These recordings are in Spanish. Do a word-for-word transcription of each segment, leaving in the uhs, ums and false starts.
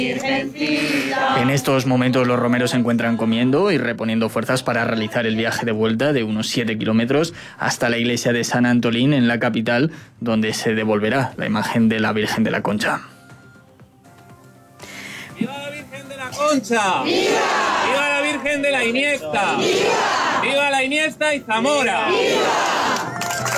En estos momentos los romeros se encuentran comiendo y reponiendo fuerzas para realizar el viaje de vuelta de unos siete kilómetros hasta la iglesia de San Antolín en la capital, donde se devolverá la imagen de la Virgen de la Concha. ¡Viva la Virgen de la Concha! ¡Viva! ¡Viva la Virgen de la Iniesta! ¡Viva! ¡Viva la Iniesta y Zamora! ¡Viva!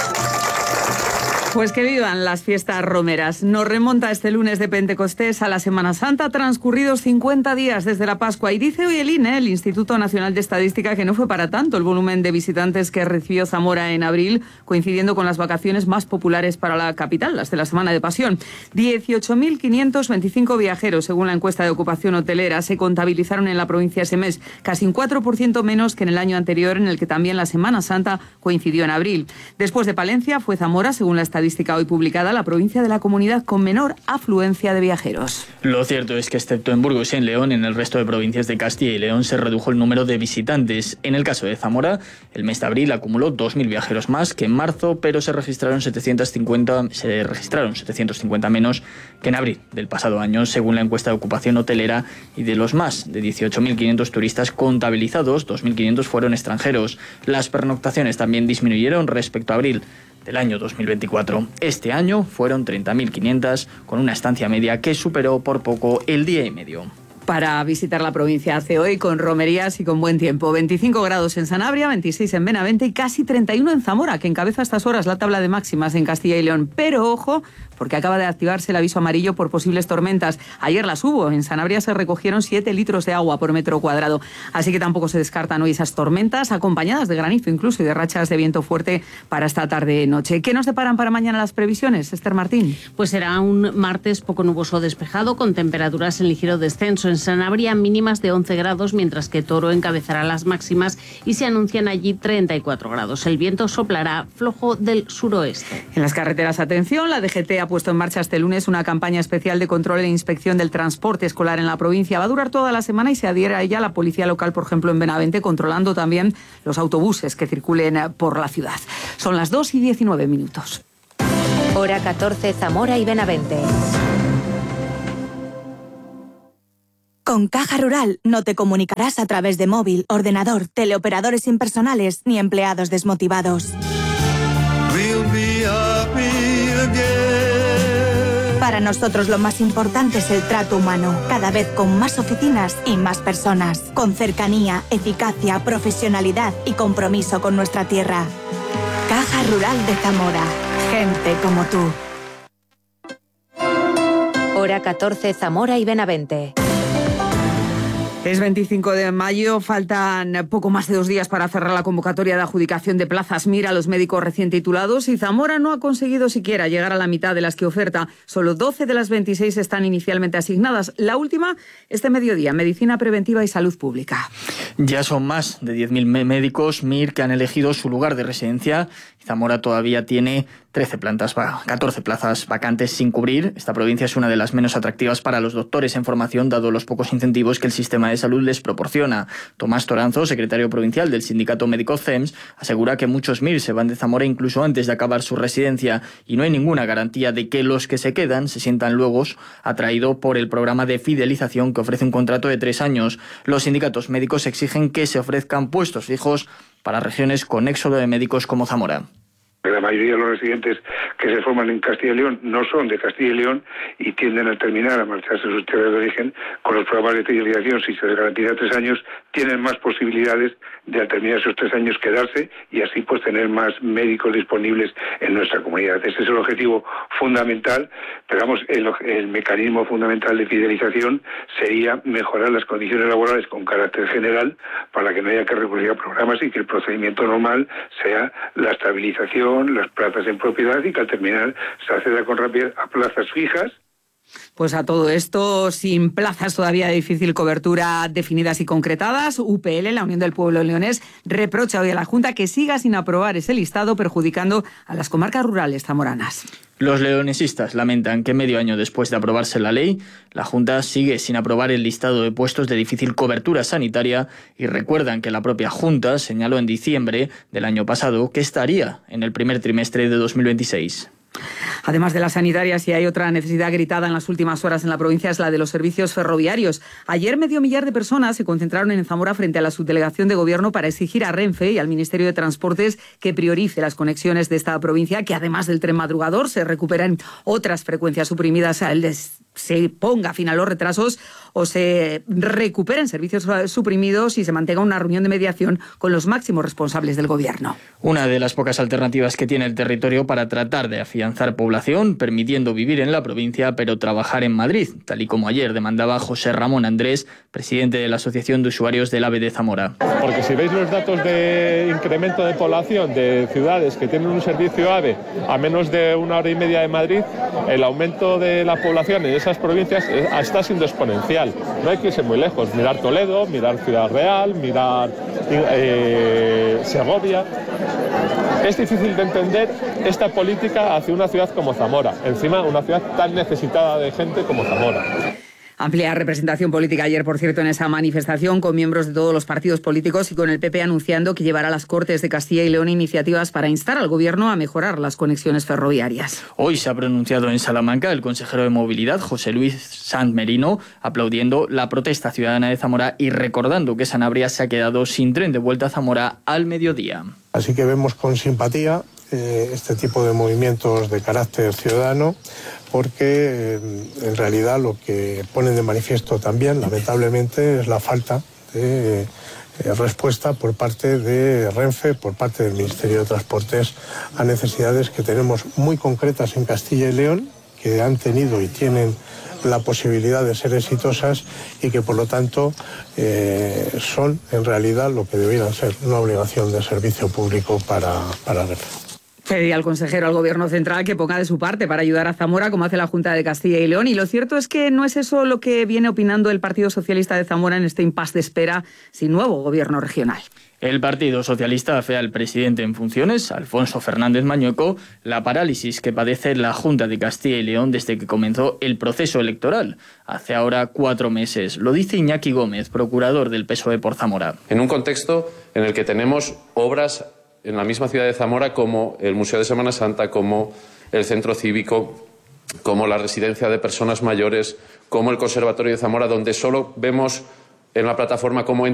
Pues que vivan las fiestas romeras. Nos remonta este lunes de Pentecostés a la Semana Santa, transcurridos cincuenta días desde la Pascua. Y dice hoy el I N E, el Instituto Nacional de Estadística, que no fue para tanto el volumen de visitantes que recibió Zamora en abril, coincidiendo con las vacaciones más populares para la capital, las de la Semana de Pasión. dieciocho mil quinientos veinticinco viajeros, según la encuesta de ocupación hotelera, se contabilizaron en la provincia ese mes, casi un cuatro por ciento menos que en el año anterior, en el que también la Semana Santa coincidió en abril. Después de Palencia, fue Zamora, según la estadística hoy publicada, la provincia de la comunidad con menor afluencia de viajeros. Lo cierto es que, excepto en Burgos y en León, en el resto de provincias de Castilla y León se redujo el número de visitantes. En el caso de Zamora, el mes de abril acumuló dos mil viajeros más que en marzo, pero se registraron setecientos cincuenta, se registraron setecientos cincuenta menos que en abril del pasado año, según la encuesta de ocupación hotelera, y de los más de dieciocho mil quinientos turistas contabilizados, dos mil quinientos fueron extranjeros. Las pernoctaciones también disminuyeron respecto a abril del año dos mil veinticuatro. Este año fueron treinta mil quinientos, con una estancia media que superó por poco el día y medio. Para visitar la provincia hace hoy con romerías y con buen tiempo. veinticinco grados en Sanabria, veintiséis en Benavente y casi treinta y uno en Zamora, que encabeza a estas horas la tabla de máximas en Castilla y León. Pero ojo, porque acaba de activarse el aviso amarillo por posibles tormentas. Ayer las hubo. En Sanabria se recogieron siete litros de agua por metro cuadrado. Así que tampoco se descartan hoy esas tormentas, acompañadas de granizo incluso y de rachas de viento fuerte para esta tarde-noche. ¿Qué nos deparan para mañana las previsiones, Esther Martín? Pues será un martes poco nuboso despejado, con temperaturas en ligero descenso. En Sanabria mínimas de once grados, mientras que Toro encabezará las máximas y se anuncian allí treinta y cuatro grados. El viento soplará flojo del suroeste. En las carreteras, atención, la D G T ha puesto en marcha este lunes una campaña especial de control e inspección del transporte escolar en la provincia. Va a durar toda la semana y se adhiere a ella la policía local, por ejemplo, en Benavente, controlando también los autobuses que circulen por la ciudad. Son las dos y diecinueve minutos. Hora catorce, Zamora y Benavente. Con Caja Rural no te comunicarás a través de móvil, ordenador, teleoperadores impersonales ni empleados desmotivados. Para nosotros lo más importante es el trato humano, cada vez con más oficinas y más personas, con cercanía, eficacia, profesionalidad y compromiso con nuestra tierra. Caja Rural de Zamora, gente como tú. Hora catorce, Zamora y Benavente. Es veinticinco de mayo, faltan poco más de dos días para cerrar la convocatoria de adjudicación de plazas MIR a los médicos recién titulados y Zamora no ha conseguido siquiera llegar a la mitad de las que oferta. Solo doce de las veintiséis están inicialmente asignadas. La última, este mediodía, Medicina Preventiva y Salud Pública. Ya son más de diez mil médicos MIR que han elegido su lugar de residencia. Zamora todavía tiene trece plantas, catorce plazas vacantes sin cubrir. Esta provincia es una de las menos atractivas para los doctores en formación, dado los pocos incentivos que el sistema de salud les proporciona. Tomás Toranzo, secretario provincial del sindicato médico C E M S, asegura que muchos MIR se van de Zamora incluso antes de acabar su residencia y no hay ninguna garantía de que los que se quedan se sientan luego atraídos por el programa de fidelización que ofrece un contrato de tres años. Los sindicatos médicos exigen que se ofrezcan puestos fijos para regiones con éxodo de médicos como Zamora. La mayoría de los residentes que se forman en Castilla y León no son de Castilla y León y tienden a terminar, a marcharse a sus tierras de origen. Con los programas de fidelización, si se les garantiza tres años, tienen más posibilidades de al terminar esos tres años quedarse y así pues tener más médicos disponibles en nuestra comunidad. Ese es el objetivo fundamental, pero vamos, el, el mecanismo fundamental de fidelización sería mejorar las condiciones laborales con carácter general para que no haya que recurrir a programas y que el procedimiento normal sea la estabilización, las plazas en propiedad y que al terminar se acceda con rapidez a plazas fijas. Pues a todo esto, sin plazas todavía de difícil cobertura definidas y concretadas, U P L, la Unión del Pueblo Leonés, reprocha hoy a la Junta que siga sin aprobar ese listado, perjudicando a las comarcas rurales zamoranas. Los leonesistas lamentan que medio año después de aprobarse la ley, la Junta sigue sin aprobar el listado de puestos de difícil cobertura sanitaria y recuerdan que la propia Junta señaló en diciembre del año pasado que estaría en el primer trimestre de dos mil veintiséis. Además de las sanitarias, si hay otra necesidad gritada en las últimas horas en la provincia, es la de los servicios ferroviarios. Ayer medio millar de personas se concentraron en Zamora frente a la subdelegación de gobierno para exigir a Renfe y al Ministerio de Transportes que priorice las conexiones de esta provincia, que además del tren madrugador se recuperen otras frecuencias suprimidas, se ponga fin a los retrasos o se recuperen servicios suprimidos y se mantenga una reunión de mediación con los máximos responsables del gobierno. Una de las pocas alternativas que tiene el territorio para tratar de afianzar población, permitiendo vivir en la provincia pero trabajar en Madrid, tal y como ayer demandaba José Ramón Andrés, presidente de la Asociación de Usuarios del AVE de Zamora. Porque si veis los datos de incremento de población de ciudades que tienen un servicio AVE a menos de una hora y media de Madrid, el aumento de la población en esas provincias está siendo exponencial. No hay que irse muy lejos, mirar Toledo, mirar Ciudad Real, mirar eh, Segovia. Es difícil de entender esta política hacia una ciudad como Zamora, encima una ciudad tan necesitada de gente como Zamora. Amplia representación política ayer, por cierto, en esa manifestación con miembros de todos los partidos políticos y con el P P anunciando que llevará a las Cortes de Castilla y León iniciativas para instar al Gobierno a mejorar las conexiones ferroviarias. Hoy se ha pronunciado en Salamanca el consejero de Movilidad, José Luis Sanz Merino, aplaudiendo la protesta ciudadana de Zamora y recordando que Sanabria se ha quedado sin tren de vuelta a Zamora al mediodía. Así que vemos con simpatía eh, este tipo de movimientos de carácter ciudadano, porque eh, en realidad lo que ponen de manifiesto también, lamentablemente, es la falta de eh, respuesta por parte de Renfe, por parte del Ministerio de Transportes, a necesidades que tenemos muy concretas en Castilla y León, que han tenido y tienen la posibilidad de ser exitosas y que por lo tanto eh, son en realidad lo que debieran ser, una obligación de servicio público para, para Renfe. Pedía al consejero al Gobierno central que ponga de su parte para ayudar a Zamora, como hace la Junta de Castilla y León. Y lo cierto es que no es eso lo que viene opinando el Partido Socialista de Zamora en este impasse de espera sin nuevo Gobierno regional. El Partido Socialista afea al presidente en funciones, Alfonso Fernández Mañueco, la parálisis que padece la Junta de Castilla y León desde que comenzó el proceso electoral, hace ahora cuatro meses. Lo dice Iñaki Gómez, procurador del P S O E por Zamora. En un contexto en el que tenemos obras en la misma ciudad de Zamora como el Museo de Semana Santa, como el Centro Cívico, como la Residencia de Personas Mayores, como el Conservatorio de Zamora, donde solo vemos en la plataforma cómo